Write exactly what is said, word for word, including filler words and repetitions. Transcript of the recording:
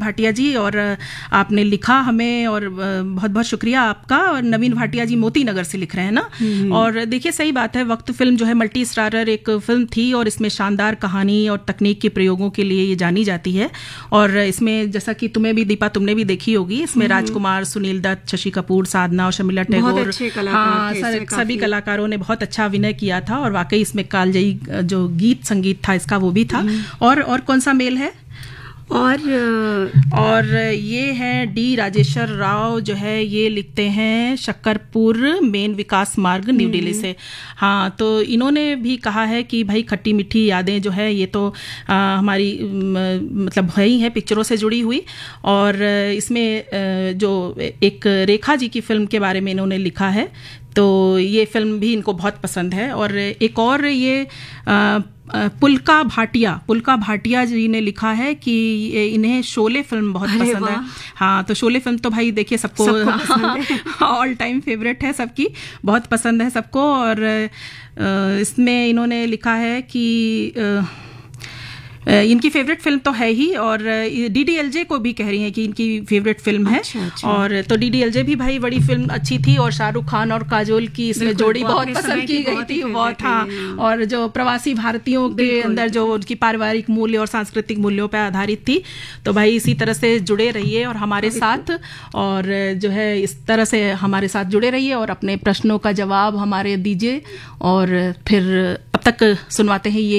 भाटिया जी, और आपने लिखा हमें, और बहुत बहुत शुक्रिया आपका। और नवीन भाटिया जी मोती नगर से लिख रहे हैं ना। और देखिए सही बात है, वक्त फिल्म जो है मल्टी स्टारर एक फिल्म थी और इसमें शानदार कहानी और तकनीक के प्रयोगों के लिए ये जानी जाती है। और इसमें जैसा कि तुम्हें भी दीपा, तुमने भी देखी होगी, इसमें राजकुमार, सुनील दत्त, शशि कपूर, साधना और शर्मिला टैगोर, हाँ, सभी कलाकारों ने बहुत अच्छा अभिनय किया था। और वाकई इसमें कालजयी जो गीत संगीत था इसका वो भी था। और और कौन सा मेल है? और और ये है डी राजेश्वर राव, जो है ये लिखते हैं शक्करपुर मेन विकास मार्ग, न्यू दिल्ली से। हाँ, तो इन्होंने भी कहा है कि भाई खट्टी मीठी यादें जो है ये तो आ, हमारी म, मतलब है ही है पिक्चरों से जुड़ी हुई। और इसमें आ, जो एक रेखा जी की फिल्म के बारे में इन्होंने लिखा है, तो ये फिल्म भी इनको बहुत पसंद है। और एक और ये आ, पुलका भाटिया पुलका भाटिया जी ने लिखा है कि इन्हें शोले फिल्म बहुत पसंद है। हाँ, तो शोले फिल्म तो भाई देखिए सबको, सबको ऑल टाइम फेवरेट है, सबकी बहुत पसंद है सबको। और इसमें इन्होंने लिखा है कि इनकी फेवरेट फिल्म तो है ही, और डीडीएलजे को भी कह रही हैं कि इनकी फेवरेट फिल्म है। अच्छा, अच्छा। और तो डीडीएलजे भी भाई बड़ी फिल्म अच्छी थी, और शाहरुख खान और काजोल की इसमें जोड़ी बहुत पसंद की गई थी, बहुत। हाँ, और जो प्रवासी भारतीयों के अंदर जो उनकी पारिवारिक मूल्य और सांस्कृतिक मूल्यों पर आधारित थी। तो भाई इसी तरह से जुड़े रहिए और हमारे साथ, और जो है इस तरह से हमारे साथ जुड़े रहिए और अपने प्रश्नों का जवाब हमारे दीजिए। और फिर अब तक सुनवाते हैं ये